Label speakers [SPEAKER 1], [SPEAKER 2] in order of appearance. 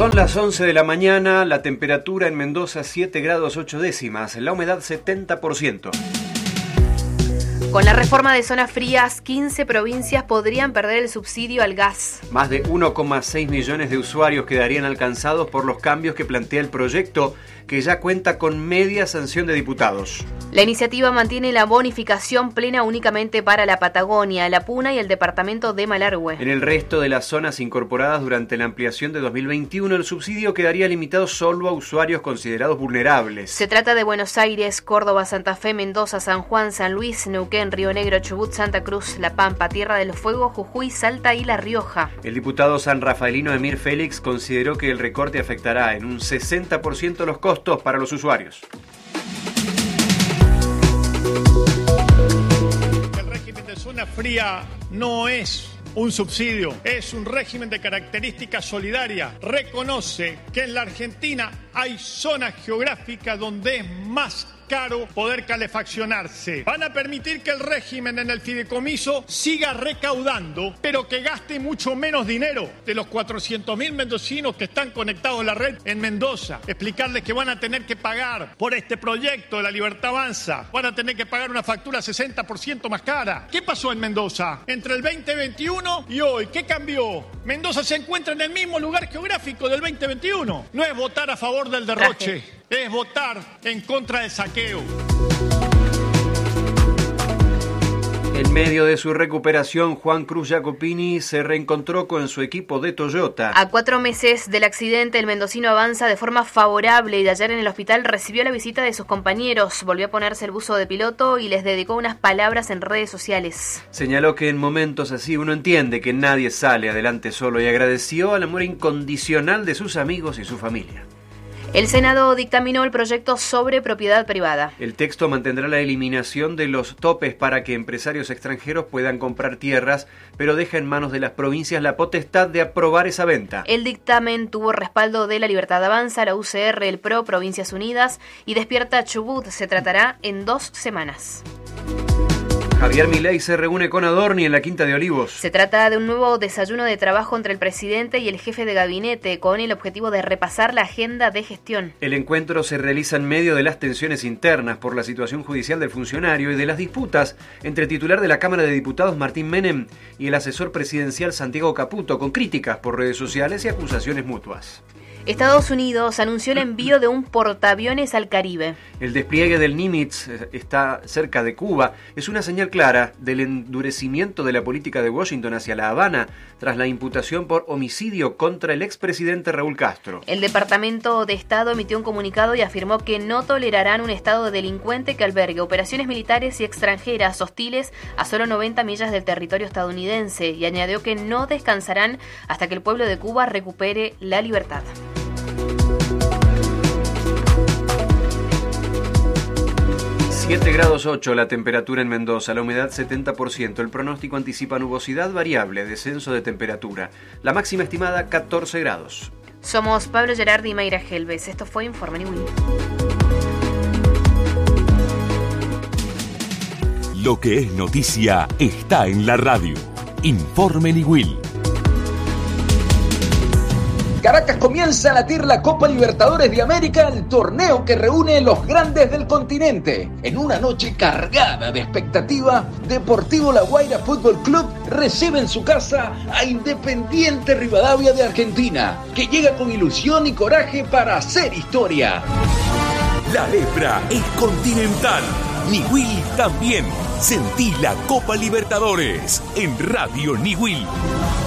[SPEAKER 1] Son las 11 de la mañana, la temperatura en Mendoza 7 grados 8 décimas, la humedad 70%.
[SPEAKER 2] Con la reforma de zonas frías, 15 provincias podrían perder el subsidio al gas.
[SPEAKER 1] Más de 1,6 millones de usuarios quedarían alcanzados por los cambios que plantea el proyecto, que ya cuenta con media sanción de diputados.
[SPEAKER 2] La iniciativa mantiene la bonificación plena únicamente para la Patagonia, la Puna y el departamento de Malargüe.
[SPEAKER 1] En el resto de las zonas incorporadas durante la ampliación de 2021, el subsidio quedaría limitado solo a usuarios considerados vulnerables.
[SPEAKER 2] Se trata de Buenos Aires, Córdoba, Santa Fe, Mendoza, San Juan, San Luis, Neuquén, Río Negro, Chubut, Santa Cruz, La Pampa, Tierra del Fuego, Jujuy, Salta y La Rioja.
[SPEAKER 1] El diputado sanrafaelino Emir Félix consideró que el recorte afectará en un 60% los costos para los usuarios.
[SPEAKER 3] El régimen de zona fría no es un subsidio, es un régimen de característica solidaria. Reconoce que en la Argentina hay zonas geográficas donde es más caro poder calefaccionarse. Van a permitir que el régimen en el fideicomiso siga recaudando, pero que gaste mucho menos dinero. De los 400.000 mendocinos que están conectados a la red en Mendoza, explicarles que van a tener que pagar por este proyecto de La Libertad Avanza, van a tener que pagar una factura 60% más cara. ¿Qué pasó en Mendoza entre el 2021 y hoy? ¿Qué cambió? Mendoza se encuentra en el mismo lugar geográfico del 2021. No es votar a favor del derroche, es votar en contra del saqueo.
[SPEAKER 1] En medio de su recuperación, Juan Cruz Jacopini se reencontró con su equipo de Toyota.
[SPEAKER 2] A 4 meses del accidente, el mendocino avanza de forma favorable y ayer en el hospital recibió la visita de sus compañeros. Volvió a ponerse el buzo de piloto y les dedicó unas palabras en redes sociales.
[SPEAKER 1] Señaló que en momentos así uno entiende que nadie sale adelante solo y agradeció al amor incondicional de sus amigos y su familia.
[SPEAKER 2] El Senado dictaminó el proyecto sobre propiedad privada.
[SPEAKER 1] El texto mantendrá la eliminación de los topes para que empresarios extranjeros puedan comprar tierras, pero deja en manos de las provincias la potestad de aprobar esa venta.
[SPEAKER 2] El dictamen tuvo respaldo de La Libertad Avanza, la UCR, el PRO, Provincias Unidas y Despierta Chubut. Se tratará en 2 semanas.
[SPEAKER 1] Javier Milei se reúne con Adorni en la Quinta de Olivos.
[SPEAKER 2] Se trata de un nuevo desayuno de trabajo entre el presidente y el jefe de gabinete, con el objetivo de repasar la agenda de gestión.
[SPEAKER 1] El encuentro se realiza en medio de las tensiones internas por la situación judicial del funcionario y de las disputas entre el titular de la Cámara de Diputados, Martín Menem, y el asesor presidencial, Santiago Caputo, con críticas por redes sociales y acusaciones mutuas.
[SPEAKER 2] Estados Unidos anunció el envío de un portaaviones al Caribe.
[SPEAKER 1] El despliegue del Nimitz está cerca de Cuba. Es una señal clara del endurecimiento de la política de Washington hacia La Habana tras la imputación por homicidio contra el expresidente Raúl Castro.
[SPEAKER 2] El Departamento de Estado emitió un comunicado y afirmó que no tolerarán un Estado delincuente que albergue operaciones militares y extranjeras hostiles a solo 90 millas del territorio estadounidense, y añadió que no descansarán hasta que el pueblo de Cuba recupere la libertad.
[SPEAKER 1] grados 8 la temperatura en Mendoza, la humedad 70%, el pronóstico anticipa nubosidad variable, descenso de temperatura, la máxima estimada 14 grados.
[SPEAKER 2] Somos Pablo Gerardi y Mayra Helves, esto fue Informe Niwil.
[SPEAKER 4] Lo que es noticia está en la radio. Informe Niwil.
[SPEAKER 5] Caracas comienza a latir la Copa Libertadores de América, el torneo que reúne los grandes del continente. En una noche cargada de expectativa, Deportivo La Guaira Fútbol Club recibe en su casa a Independiente Rivadavia de Argentina, que llega con ilusión y coraje para hacer historia.
[SPEAKER 4] La lepra es continental. Niwil también. Sentí la Copa Libertadores en Radio Niwil.